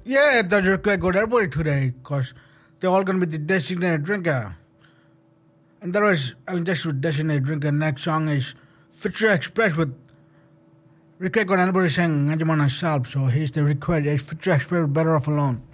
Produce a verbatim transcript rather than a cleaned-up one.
Yeah, that's required good everybody today, because they're all going to be the designated drinker. And there is, I'll just with designated drinker. Next song is Future Express with required good everybody saying Anjamana Salb. So he's the required. Future Express, Better Off Alone.